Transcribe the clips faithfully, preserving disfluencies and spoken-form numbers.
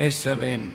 és sabent.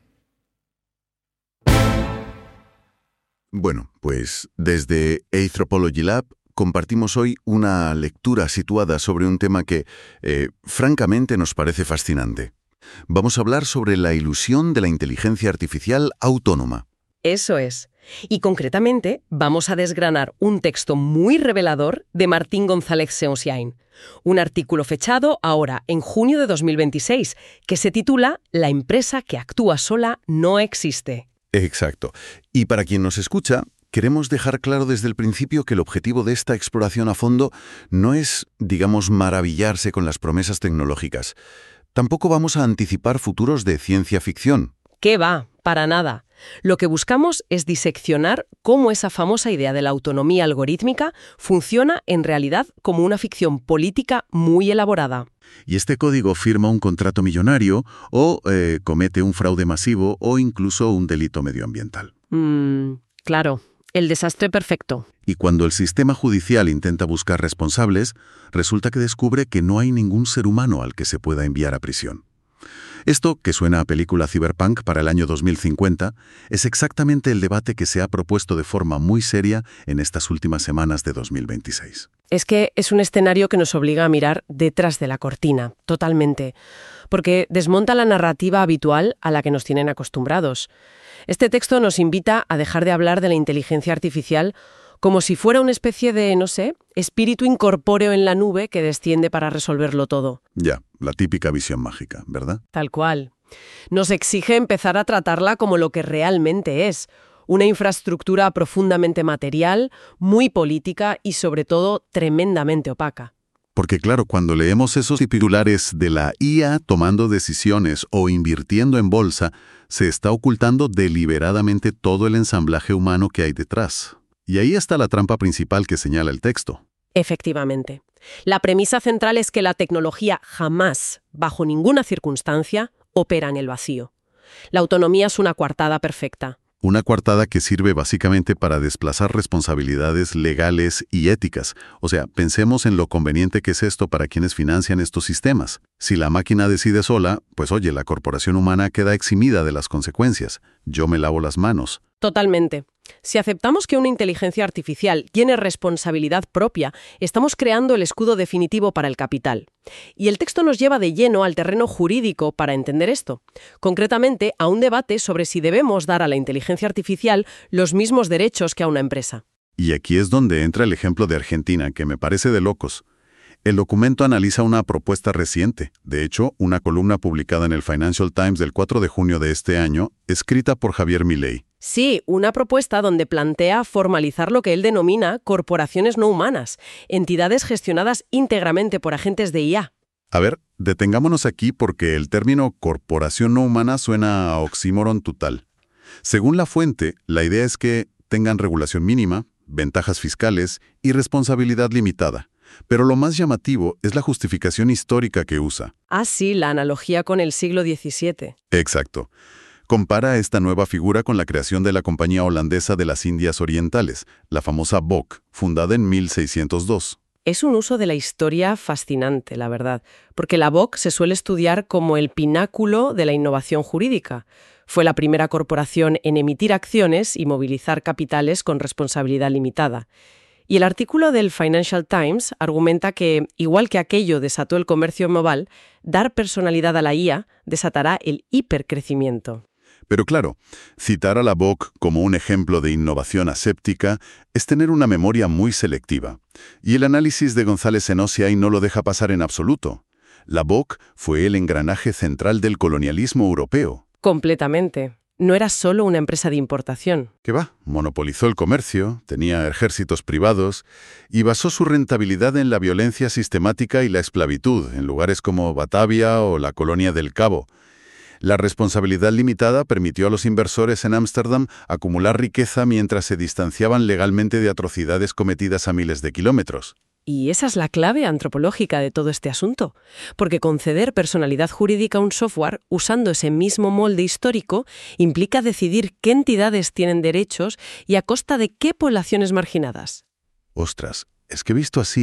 Bueno, pues desde Anthropology Lab compartimos hoy una lectura situada sobre un tema que, eh, francamente, nos parece fascinante. Vamos a hablar sobre la ilusión de la inteligencia artificial autónoma. Eso es. Y concretamente vamos a desgranar un texto muy revelador de Martín González Seossiain, un artículo fechado ahora en junio de dos mil veintiséis que se titula La empresa que actúa sola no existe. Exacto. Y para quien nos escucha, queremos dejar claro desde el principio que el objetivo de esta exploración a fondo no es, digamos, maravillarse con las promesas tecnológicas. Tampoco vamos a anticipar futuros de ciencia ficción. ¿Qué va? Para nada. Lo que buscamos es diseccionar cómo esa famosa idea de la autonomía algorítmica funciona en realidad como una ficción política muy elaborada. Y este código firma un contrato millonario o eh, comete un fraude masivo o incluso un delito medioambiental. Mm, claro, el desastre perfecto. Y cuando el sistema judicial intenta buscar responsables, resulta que descubre que no hay ningún ser humano al que se pueda enviar a prisión. Esto, que suena a película cyberpunk para el año dos mil cincuenta, es exactamente el debate que se ha propuesto de forma muy seria en estas últimas semanas de dos mil veintiséis. Es que es un escenario que nos obliga a mirar detrás de la cortina, totalmente, porque desmonta la narrativa habitual a la que nos tienen acostumbrados. Este texto nos invita a dejar de hablar de la inteligencia artificial como si fuera una especie de, no sé, espíritu incorpóreo en la nube que desciende para resolverlo todo. Ya, la típica visión mágica, ¿verdad? Tal cual. Nos exige empezar a tratarla como lo que realmente es, una infraestructura profundamente material, muy política y, sobre todo, tremendamente opaca. Porque claro, cuando leemos esos titulares de la I A tomando decisiones o invirtiendo en bolsa, se está ocultando deliberadamente todo el ensamblaje humano que hay detrás. Y ahí está la trampa principal que señala el texto. Efectivamente. La premisa central es que la tecnología jamás, bajo ninguna circunstancia, opera en el vacío. La autonomía es una coartada perfecta. Una coartada que sirve básicamente para desplazar responsabilidades legales y éticas. O sea, pensemos en lo conveniente que es esto para quienes financian estos sistemas. Si la máquina decide sola, pues oye, la corporación humana queda eximida de las consecuencias. Yo me lavo las manos. Totalmente. Si aceptamos que una inteligencia artificial tiene responsabilidad propia, estamos creando el escudo definitivo para el capital. Y el texto nos lleva de lleno al terreno jurídico para entender esto. Concretamente, a un debate sobre si debemos dar a la inteligencia artificial los mismos derechos que a una empresa. Y aquí es donde entra el ejemplo de Argentina, que me parece de locos. El documento analiza una propuesta reciente, de hecho, una columna publicada en el Financial Times del cuatro de junio de este año, escrita por Javier Milei. Sí, una propuesta donde plantea formalizar lo que él denomina corporaciones no humanas, entidades gestionadas íntegramente por agentes de I A. A ver, detengámonos aquí porque el término corporación no humana suena a oxímoron total. Según la fuente, la idea es que tengan regulación mínima, ventajas fiscales y responsabilidad limitada. Pero lo más llamativo es la justificación histórica que usa. Ah, sí, la analogía con el siglo diecisiete. Exacto. Compara esta nueva figura con la creación de la Compañía Holandesa de las Indias Orientales, la famosa B O C, fundada en mil seiscientos dos. Es un uso de la historia fascinante, la verdad, porque la B O C se suele estudiar como el pináculo de la innovación jurídica. Fue la primera corporación en emitir acciones y movilizar capitales con responsabilidad limitada. Y el artículo del Financial Times argumenta que, igual que aquello desató el comercio global, dar personalidad a la I A desatará el hipercrecimiento. Pero claro, citar a la B O C como un ejemplo de innovación aséptica es tener una memoria muy selectiva. Y el análisis de González Seossiain no lo deja pasar en absoluto. La B O C fue el engranaje central del colonialismo europeo. Completamente. No era solo una empresa de importación. ¿Qué va? Monopolizó el comercio, tenía ejércitos privados y basó su rentabilidad en la violencia sistemática y la esclavitud, en lugares como Batavia o la Colonia del Cabo. La responsabilidad limitada permitió a los inversores en Ámsterdam acumular riqueza mientras se distanciaban legalmente de atrocidades cometidas a miles de kilómetros. Y esa es la clave antropológica de todo este asunto, porque conceder personalidad jurídica a un software usando ese mismo molde histórico implica decidir qué entidades tienen derechos y a costa de qué poblaciones marginadas. Ostras, es que visto así...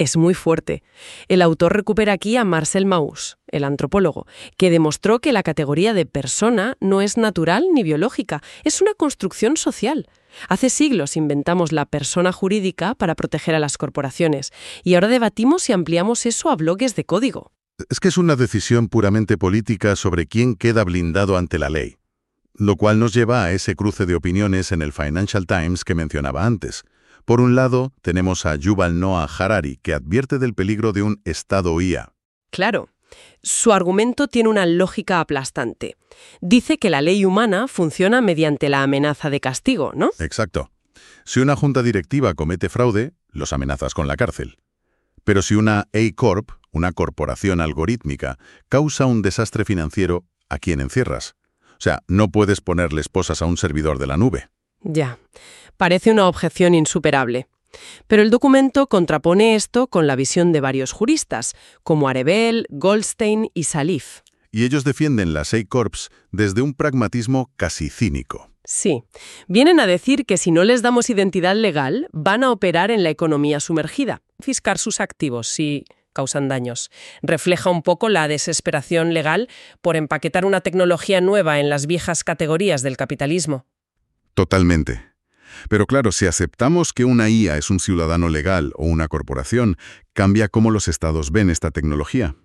Es muy fuerte. El autor recupera aquí a Marcel Mauss, el antropólogo, que demostró que la categoría de persona no es natural ni biológica, es una construcción social. Hace siglos inventamos la persona jurídica para proteger a las corporaciones y ahora debatimos y ampliamos eso a bloques de código. Es que es una decisión puramente política sobre quién queda blindado ante la ley, lo cual nos lleva a ese cruce de opiniones en el Financial Times que mencionaba antes. Por un lado, tenemos a Yuval Noah Harari, que advierte del peligro de un Estado I A. Claro. Su argumento tiene una lógica aplastante. Dice que la ley humana funciona mediante la amenaza de castigo, ¿no? Exacto. Si una junta directiva comete fraude, los amenazas con la cárcel. Pero si una A-Corp, una corporación algorítmica, causa un desastre financiero, ¿a quién encierras? O sea, no puedes ponerle esposas a un servidor de la nube. Ya. Parece una objeción insuperable. Pero el documento contrapone esto con la visión de varios juristas, como Arebel, Goldstein y Salif. Y ellos defienden las A-Corps desde un pragmatismo casi cínico. Sí. Vienen a decir que si no les damos identidad legal, van a operar en la economía sumergida, fiscar sus activos si causan daños. Refleja un poco la desesperación legal por empaquetar una tecnología nueva en las viejas categorías del capitalismo. Totalmente. Pero claro, si aceptamos que una I A es un ciudadano legal o una corporación, cambia cómo los estados ven esta tecnología.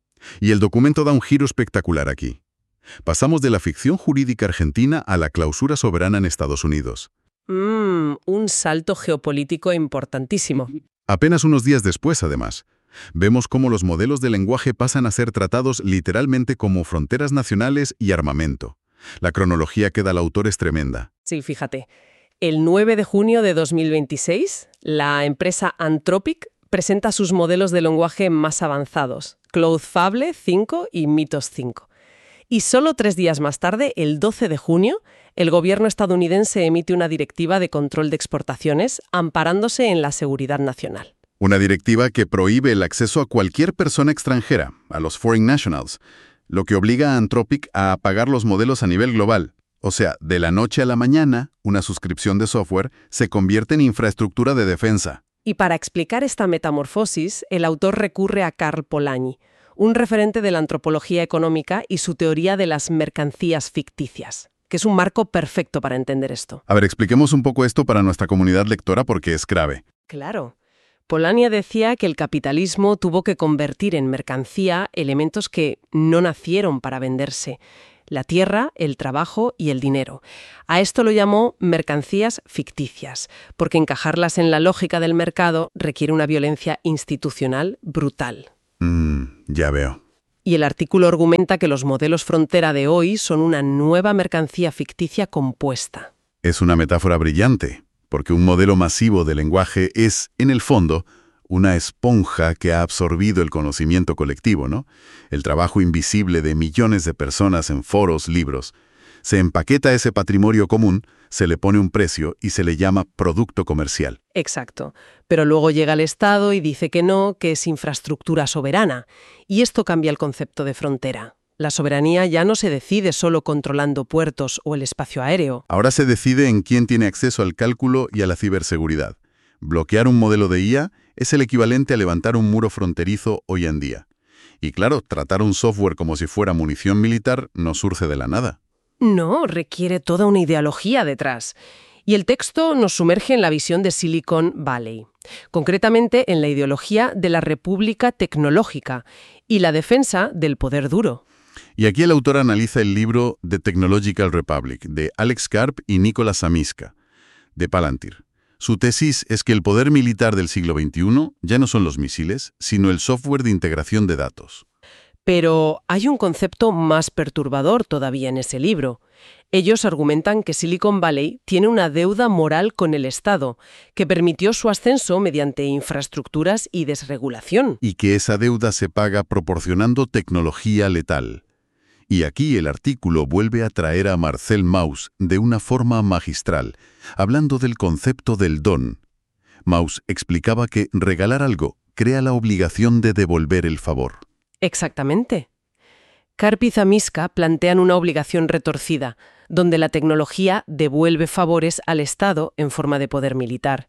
Y el documento da un giro espectacular aquí. Pasamos de la ficción jurídica argentina a la clausura soberana en Estados Unidos. Mmm, un salto geopolítico importantísimo. Apenas unos días después, además, vemos cómo los modelos de lenguaje pasan a ser tratados literalmente como fronteras nacionales y armamento. La cronología que da el autor es tremenda. Sí, fíjate. El nueve de junio de dos mil veintiséis, la empresa Anthropic presenta sus modelos de lenguaje más avanzados, Claude Fable cinco y Mythos cinco. Y solo tres días más tarde, el doce de junio, el gobierno estadounidense emite una directiva de control de exportaciones amparándose en la seguridad nacional. Una directiva que prohíbe el acceso a cualquier persona extranjera, a los foreign nationals, lo que obliga a Anthropic a apagar los modelos a nivel global. O sea, de la noche a la mañana, una suscripción de software se convierte en infraestructura de defensa. Y para explicar esta metamorfosis, el autor recurre a Karl Polanyi, un referente de la antropología económica y su teoría de las mercancías ficticias, que es un marco perfecto para entender esto. A ver, expliquemos un poco esto para nuestra comunidad lectora porque es clave. Claro. Polanyi decía que el capitalismo tuvo que convertir en mercancía elementos que no nacieron para venderse: la tierra, el trabajo y el dinero. A esto lo llamó mercancías ficticias, porque encajarlas en la lógica del mercado requiere una violencia institucional brutal. Mm, ya veo. Y el artículo argumenta que los modelos frontera de hoy son una nueva mercancía ficticia compuesta. Es una metáfora brillante, porque un modelo masivo de lenguaje es, en el fondo, una esponja que ha absorbido el conocimiento colectivo, ¿no? El trabajo invisible de millones de personas en foros, libros. Se empaqueta ese patrimonio común, se le pone un precio y se le llama producto comercial. Exacto. Pero luego llega el Estado y dice que no, que es infraestructura soberana. Y esto cambia el concepto de frontera. La soberanía ya no se decide solo controlando puertos o el espacio aéreo. Ahora se decide en quién tiene acceso al cálculo y a la ciberseguridad. Bloquear un modelo de I A es el equivalente a levantar un muro fronterizo hoy en día. Y claro, tratar un software como si fuera munición militar no surge de la nada. No, requiere toda una ideología detrás. Y el texto nos sumerge en la visión de Silicon Valley, concretamente en la ideología de la república tecnológica y la defensa del poder duro. Y aquí el autor analiza el libro The Technological Republic, de Alex Karp y Nicholas Amiska, de Palantir. Su tesis es que el poder militar del siglo veintiuno ya no son los misiles, sino el software de integración de datos. Pero hay un concepto más perturbador todavía en ese libro. Ellos argumentan que Silicon Valley tiene una deuda moral con el Estado, que permitió su ascenso mediante infraestructuras y desregulación. Y que esa deuda se paga proporcionando tecnología letal. Y aquí el artículo vuelve a traer a Marcel Mauss de una forma magistral, hablando del concepto del don. Mauss explicaba que regalar algo crea la obligación de devolver el favor. Exactamente. Karp y Zamiska plantean una obligación retorcida, donde la tecnología devuelve favores al Estado en forma de poder militar.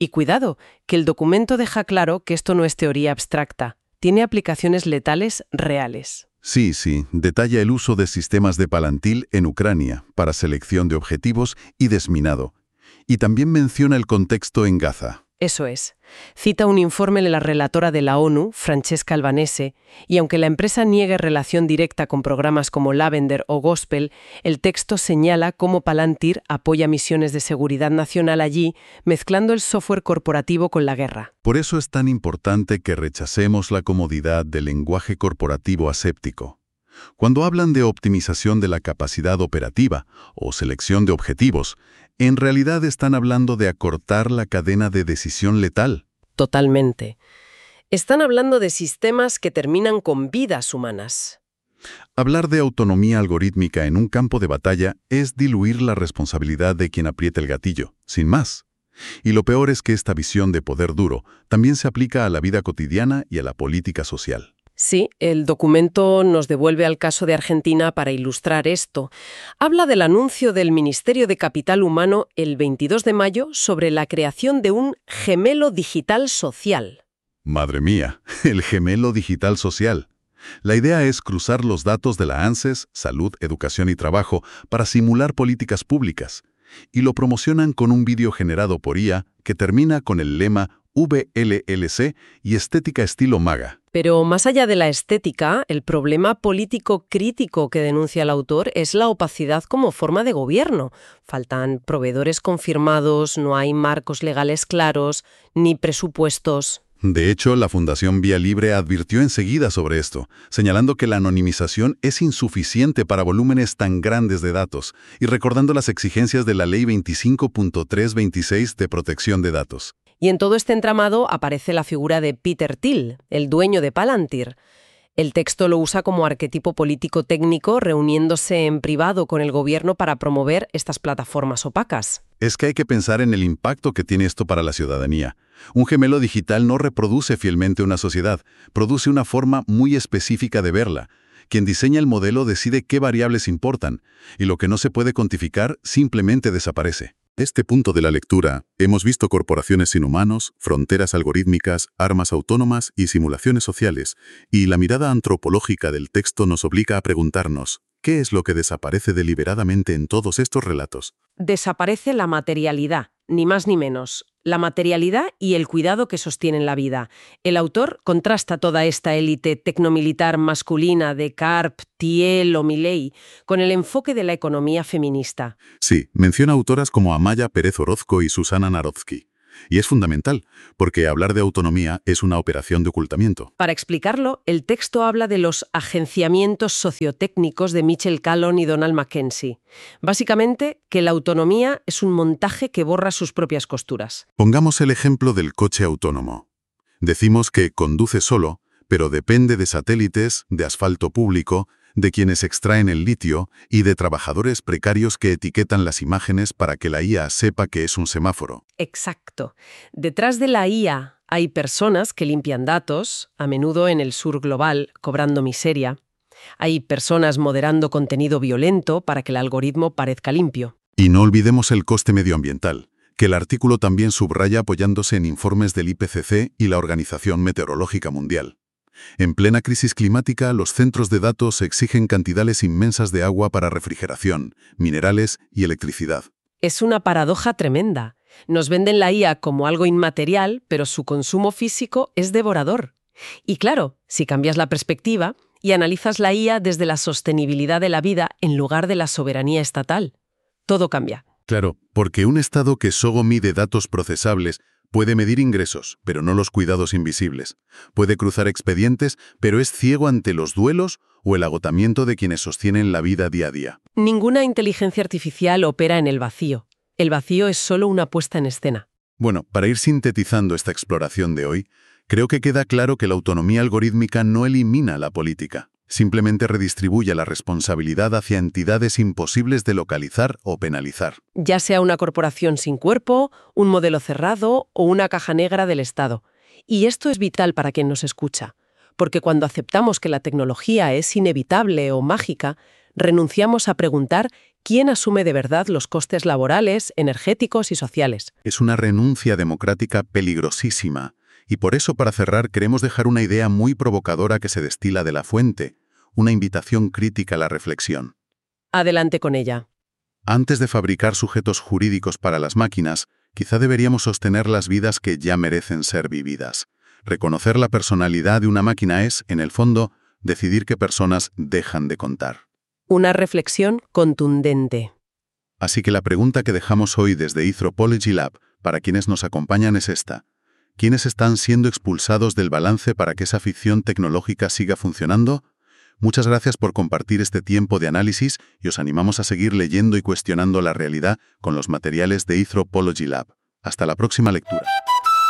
Y cuidado, que el documento deja claro que esto no es teoría abstracta, tiene aplicaciones letales reales. Sí, sí, detalla el uso de sistemas de Palantir en Ucrania para selección de objetivos y desminado. Y también menciona el contexto en Gaza. Eso es. Cita un informe de la relatora de la ONU, Francesca Albanese, y aunque la empresa niegue relación directa con programas como Lavender o Gospel, el texto señala cómo Palantir apoya misiones de seguridad nacional allí, mezclando el software corporativo con la guerra. Por eso es tan importante que rechacemos la comodidad del lenguaje corporativo aséptico. Cuando hablan de optimización de la capacidad operativa o selección de objetivos, en realidad están hablando de acortar la cadena de decisión letal. Totalmente. Están hablando de sistemas que terminan con vidas humanas. Hablar de autonomía algorítmica en un campo de batalla es diluir la responsabilidad de quien aprieta el gatillo, sin más. Y lo peor es que esta visión de poder duro también se aplica a la vida cotidiana y a la política social. Sí, el documento nos devuelve al caso de Argentina para ilustrar esto. Habla del anuncio del Ministerio de Capital Humano el veintidós de mayo sobre la creación de un gemelo digital social. Madre mía, el gemelo digital social. La idea es cruzar los datos de la ANSES, Salud, Educación y Trabajo para simular políticas públicas. Y lo promocionan con un vídeo generado por I A que termina con el lema V L L C y estética estilo MAGA. Pero más allá de la estética, el problema político crítico que denuncia el autor es la opacidad como forma de gobierno. Faltan proveedores confirmados, no hay marcos legales claros, ni presupuestos. De hecho, la Fundación Vía Libre advirtió enseguida sobre esto, señalando que la anonimización es insuficiente para volúmenes tan grandes de datos y recordando las exigencias de la Ley veinticinco punto trescientos veintiséis de protección de datos. Y en todo este entramado aparece la figura de Peter Thiel, el dueño de Palantir. El texto lo usa como arquetipo político técnico, reuniéndose en privado con el gobierno para promover estas plataformas opacas. Es que hay que pensar en el impacto que tiene esto para la ciudadanía. Un gemelo digital no reproduce fielmente una sociedad, produce una forma muy específica de verla. Quien diseña el modelo decide qué variables importan, y lo que no se puede cuantificar simplemente desaparece. Este punto de la lectura, hemos visto corporaciones sin humanos, fronteras algorítmicas, armas autónomas y simulaciones sociales, y la mirada antropológica del texto nos obliga a preguntarnos, ¿qué es lo que desaparece deliberadamente en todos estos relatos? Desaparece la materialidad, ni más ni menos. La materialidad y el cuidado que sostienen la vida. El autor contrasta toda esta élite tecnomilitar masculina de Karp, Thiel o Milley con el enfoque de la economía feminista. Sí, menciona autoras como Amaya Pérez Orozco y Susana Narodsky. Y es fundamental, porque hablar de autonomía es una operación de ocultamiento. Para explicarlo, el texto habla de los agenciamientos sociotécnicos de Mitchell Callon y Donald Mackenzie. Básicamente, que la autonomía es un montaje que borra sus propias costuras. Pongamos el ejemplo del coche autónomo. Decimos que conduce solo, pero depende de satélites, de asfalto público, de quienes extraen el litio y de trabajadores precarios que etiquetan las imágenes para que la I A sepa que es un semáforo. Exacto. Detrás de la I A hay personas que limpian datos, a menudo en el sur global, cobrando miseria. Hay personas moderando contenido violento para que el algoritmo parezca limpio. Y no olvidemos el coste medioambiental, que el artículo también subraya apoyándose en informes del I P C C y la Organización Meteorológica Mundial. En plena crisis climática, los centros de datos exigen cantidades inmensas de agua para refrigeración, minerales y electricidad. Es una paradoja tremenda. Nos venden la I A como algo inmaterial, pero su consumo físico es devorador. Y claro, si cambias la perspectiva y analizas la I A desde la sostenibilidad de la vida en lugar de la soberanía estatal, todo cambia. Claro, porque un Estado que solo mide datos procesables puede medir ingresos, pero no los cuidados invisibles. Puede cruzar expedientes, pero es ciego ante los duelos o el agotamiento de quienes sostienen la vida día a día. Ninguna inteligencia artificial opera en el vacío. El vacío es solo una puesta en escena. Bueno, para ir sintetizando esta exploración de hoy, creo que queda claro que la autonomía algorítmica no elimina la política. Simplemente redistribuye la responsabilidad hacia entidades imposibles de localizar o penalizar. Ya sea una corporación sin cuerpo, un modelo cerrado o una caja negra del Estado. Y esto es vital para quien nos escucha, porque cuando aceptamos que la tecnología es inevitable o mágica, renunciamos a preguntar ¿Quién asume de verdad los costes laborales, energéticos y sociales? Es una renuncia democrática peligrosísima. Y por eso, para cerrar, queremos dejar una idea muy provocadora que se destila de la fuente, una invitación crítica a la reflexión. Adelante con ella. Antes de fabricar sujetos jurídicos para las máquinas, quizá deberíamos sostener las vidas que ya merecen ser vividas. Reconocer la personalidad de una máquina es, en el fondo, decidir qué personas dejan de contar. Una reflexión contundente. Así que la pregunta que dejamos hoy desde Anthropology Lab para quienes nos acompañan es esta. ¿Quiénes están siendo expulsados del balance para que esa ficción tecnológica siga funcionando? Muchas gracias por compartir este tiempo de análisis y os animamos a seguir leyendo y cuestionando la realidad con los materiales de Anthropology Lab. Hasta la próxima lectura.